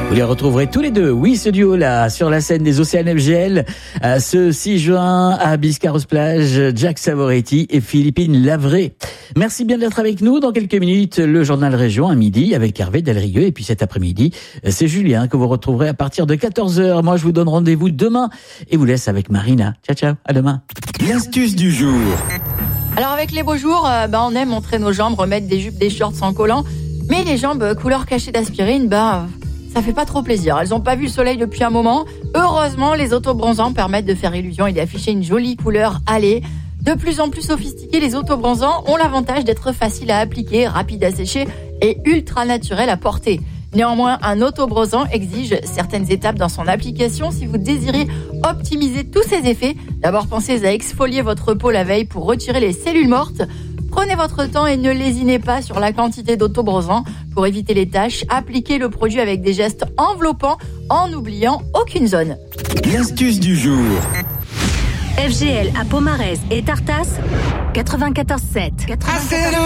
Vous les retrouverez tous les deux, oui, ce duo-là, sur la scène des Océans FGL, ce 6 juin à Biscarrosse-Plage, Jack Savoretti et Philippine Lavray. Merci bien d'être avec nous. Dans quelques minutes, le journal Région à midi avec Hervé Delrigueux. Et puis cet après-midi, c'est Julien que vous retrouverez à partir de 14h. Moi, je vous donne rendez-vous demain et vous laisse avec Marina. Ciao, ciao, à demain. L'astuce du jour. Alors avec les beaux jours, on aime montrer nos jambes, remettre des jupes, des shorts sans collant. Mais les jambes couleur cachée d'aspirine, ça fait pas trop plaisir. Elles ont pas vu le soleil depuis un moment. Heureusement, les autobronzants permettent de faire illusion et d'afficher une jolie couleur allée. De plus en plus sophistiqués, les autobronzants ont l'avantage d'être faciles à appliquer, rapides à sécher et ultra naturels à porter. Néanmoins, un autobronzant exige certaines étapes dans son application. Si vous désirez optimiser tous ses effets, d'abord pensez à exfolier votre peau la veille pour retirer les cellules mortes. Prenez votre temps et ne lésinez pas sur la quantité d'autobronzant. Pour éviter les taches, appliquez le produit avec des gestes enveloppants en n'oubliant aucune zone. L'astuce du jour. FGL à Pomarez et Tartas 94.7.